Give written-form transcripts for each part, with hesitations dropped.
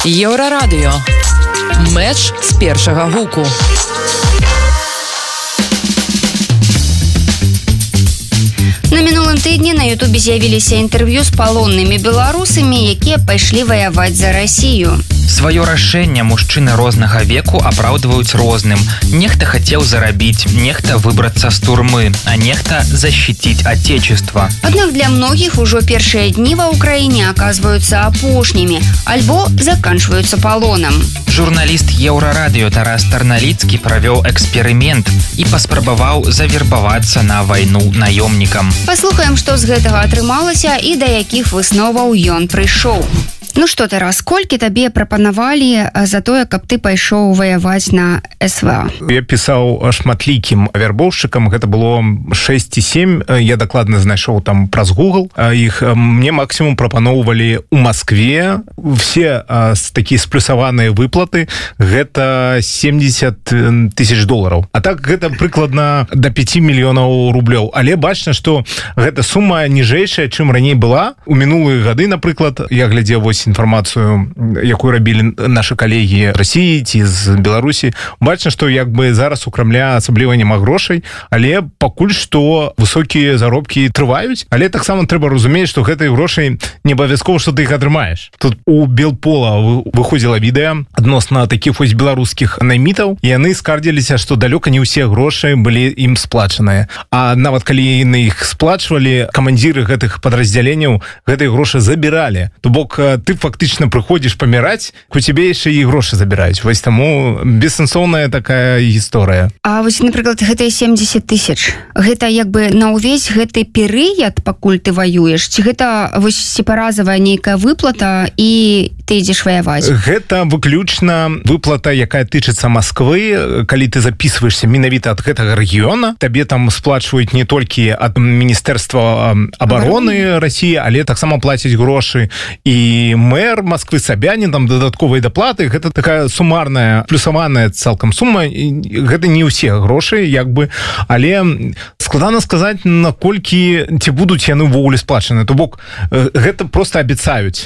Еўрарадыё. Мэч з першага гуку. На мінулым тыдні на Ютубе з'явіліся інтэрв'ю з палоннымі беларусамі, якія пайшлі ваяваць за Расію. Сваё рашэнне мужчыны рознага веку апраўдваюць розным. Нехта хацеў зарабіць, нехта выбрацца з турмы, а нехта защитить отечество. Аднак для многіх ужо першыя дні ва ўкраіне аказваюцца апошнімі, альбо заканчваюцца палонам. Журналіст Еўрарадыё Тарас Тарналіцкі правёў эксперымент і паспрабаваў завербавацца на вайну наёмнікам. Паслухаем, што з гэтага атрымалася і да якіх высноваў ён прыйшоў. Ну што, Тарас, колькі табе прапанавалі за тое, каб ты пайшоў ваяваць на СВА? Я пісаў шматлікім вярбоўшчыкам, гэта было 6 ці 7, я дакладна знайшоў там праз Google. Іх мне максімум прапаноўвалі ў Маскве. Все такія сплюсаваныя выплаты, гэта $70 000. А так гэта прыкладна да 5 мільёнаў рублёў. Але бачна, што гэта сума ніжэйшая, чым раней была. У мінулыя гады, напрыклад, я глядзеў вось інфармацыю, якую рабілі нашы калегі Расіі ці з Беларусі, бачна, што як бы зараз у Крамля асабліва няма грошай, але пакуль што высокія заробкі трываюць, але таксама трэба разумець, што гэтыя грошай не абавязкова, што ты іх атрымаеш. Тут у Белпола выходзіла відэа адносна такіх вось беларускіх наймітаў, і яны скардзіліся, што далёка не ўсе грошы былі ім сплачаныя. А нават калі яны іх сплачвалі, камандзіры гэтых падраздзяленняў гэтыя грошы забіралі. То бок ты фактычна прыходзіш паміраць, у цябе яшчэ і грошы забіраюць. Вось таму бессэнсоўная такая гісторыя. А вось, напрыклад, гэтыя 70 000, гэта як бы на ўвесь гэты перыяд, пакуль ты ваюеш, ці гэта вось сепаразавая нейкая выплата і ты ідзеш ваяваць? Гэта выключна выплата, якая тычыцца Масквы. Калі ты записываешься менавіта ад гэтага рэгіёна, табе там сплачваюць не толькі ад Міністэрства абароны Расіі, але таксама плацяць грошы і мэр Москвы Собянин, там дадатковыя даплаты. Гэта такая сумарная, плюсаваная цалкам сума. Гэта не ўсе грошы, як бы, але складана сказаць, наколькі ці будуць яны ўвогуле сплачаны. То бок гэта проста абяцаюць.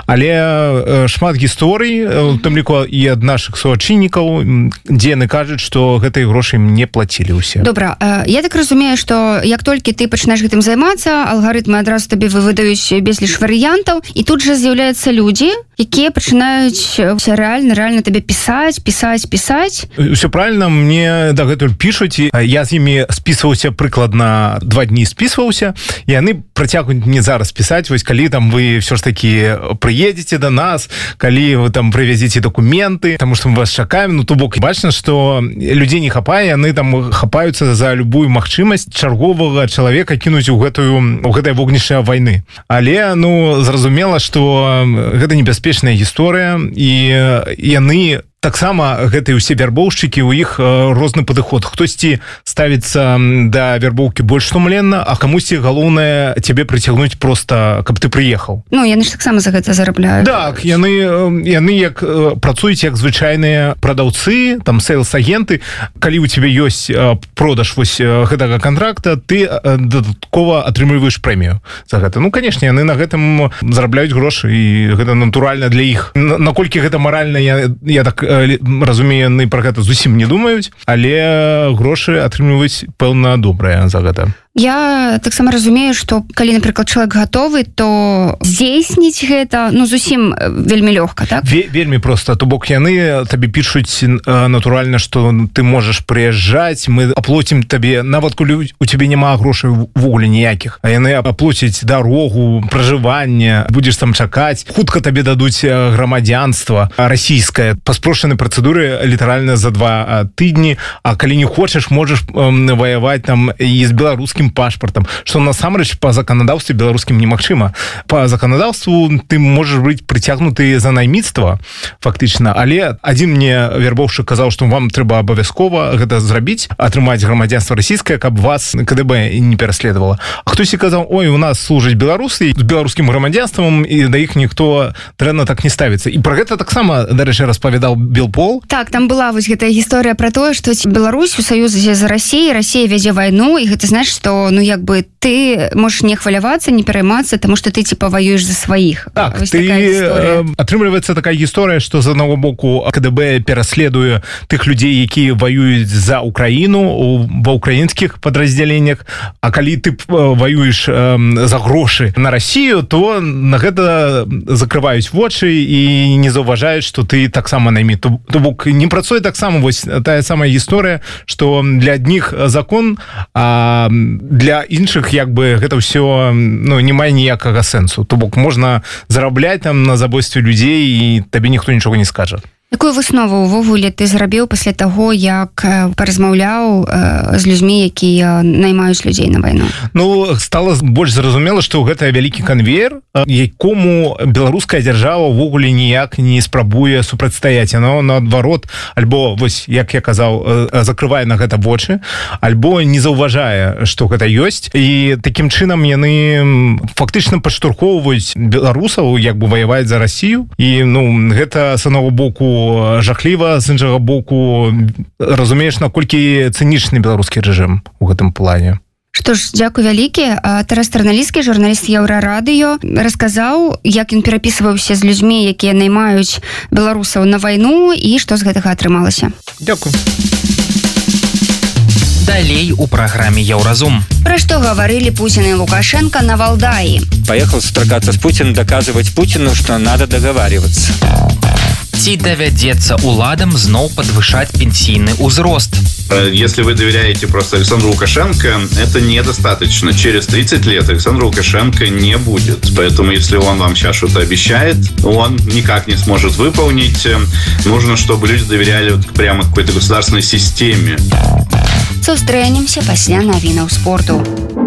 Але шмат гісторый, у тым ліку і ад нашых суачыннікаў, дзе яны кажуць, што гэтыя грошы ім не плацілі ўсе. Добра, я так разумею, што як толькі ты пачынаеш гэтым займацца, алгарытмы адразу табе выдаюць безліч варыянтаў, і тут жа з'яўляюцца людзі, якія пачынаюць рэальна табе пісаць. Усё правильно, мне дагэтуль пішуць, я з імі спісваўся прыкладна 2 дні спісваўся, і яны працягваюць мне зараз пісаць, вось калі там вы ўсё ж такі прыедзеце до нас, калі вы там прывязіце дакументы, таму што мы вас чакаем. Ну, то бок бачна, што людзей не хапае, яны там хапаюцца за любую магчымасць чарговага чалавека кінуць у гэтай вогнішча вайны. Але, ну, зразумела, што гэта небяспечная гісторыя, і яны таксама гэтыя ўсе вярбоўшчыкі, у іх розны падыход. Хтосьці ставіцца да вярбоўкі больш сумленна, а камусьці галоўнае цябе прыцягнуць проста, каб ты прыехаў. Ну, яны ж таксама за гэта зарабляюць. Так, яны як працуюць як звычайныя прадаўцы, там сейлс-агенты. Калі у цябе ёсць продаж вось гэтага кантракта, ты дадаткова атрымліваеш прэмію за гэта. Ну, канешне, яны на гэтым зарабляюць грошы, і гэта натуральна для іх. Наколькі гэта маральна, я так разумею, яны пра гэта зусім не думаюць, але грошы атрымліваюць, пэўна, добрыя за гэта. Я таксама разумею, што калі, напрыклад, чалавек гатовы, то здзейсніць гэта, ну, зусім вельмі лёгка, так? Вельмі проста. То бок яны табе пішуць натуральна, што ты можаш прыязджаць, мы аплоцім табе, нават калі у цябе няма грошай ввогуле ніякіх, а яны аплоцяць дарогу, пражыванне, будзеш там чакаць, хутка табе дадуць грамадзянства расійскае па спрошчанай працэдуры літаральна за 2 тыдні, а калі не хочаш, можаш ваяваць там і з беларускім пашпартам, што насамрэч па заканадаўстве беларускім немагчыма. Па заканадаўству ты можаш быць прыцягнуты за найміцтва, фактычна, але адзін мне вярбоўшчык казаў, што вам трэба абавязкова гэта зрабіць, атрымаць грамадзянства расійскае, каб вас КДБ не пераследавала. А хтосьці казаў, ой, у нас служаць беларусы з беларускім грамадзянствам, і да іх ніхто дрэнна так не ставіцца. І пра гэта таксама, дарэчы, распавядаў Белпол. Так, там была вось гэтая гісторыя пра тое, што Беларусь у саюзе з Расіяй, Расія вядзе вайну, і гэта значыць, што что ну як бы ты можешь не хвалявацца, не пераймацца, тому что ты типа воюешь за сваіх. Так, ты атрымліваецца такая гісторыя, што з аднаго боку КДБ пераследуе тых людзей, якія воююць за Украіну ва украінскіх падраздзяленнях, а калі ты воюеш за грошы на Россию, то на гэта закрываюць вочы і не заўважаюць, што ты таксама наймі. То бок не працуе таксама вось тая самая гісторыя, што для адних закон, а для іншых як бы гэта ўсё ну, не мае ніякага сэнсу. То бок можна зарабляць там на забойстве людзей і табе ніхто нічога не скажа. Якую выснову ўвогуле ты зрабіў пасля таго, як паразмаўляў з людзьмі, якія наймаюць людзей на вайну? Ну, стала больш зразумела, што гэта вялікі канвейер, якому беларуская дзяржава ўвогуле ніяк не спрабуе супрацьстаяць. Яно, наадварот, альбо, вось, як я казаў, закрывае на гэта вочы, альбо не заўважае, што гэта ёсць. І такім чынам яны фактычна падштурхоўваюць беларусаў, як бы ваяваць за Расію. І, ну, гэта з аднаго боку жахліва, з іншага боку разумееш, наколькі цынічны беларускі рэжым у гэтым плане. Што ж, дзякуй вялікі. Тарас Тарналіцкі, журналіст Еўрарадыё, расказаў, як ён перапісваўся з людзьмі, якія наймаюць беларусаў на вайну і што з гэтага атрымалася. Дзякуй. Далей у праграме Еўразум. Пра што гаварылі Путин и Лукашенко на Валдаі? Поехал сустракаться с Путиным, доказывать Путину, что надо договариваться. Ці давядзецца уладам зноў подвышать пенсійны ўзрост? Если вы доверяете просто Александру Лукашенко, это недостаточно. Через 30 лет Александра Лукашенко не будет. Поэтому, если он вам сейчас что-то обещает, он никак не сможет выполнить. Нужно, чтобы люди доверяли прямо какой-то государственной системе. Сустрэнемся пасля навінаў спорту.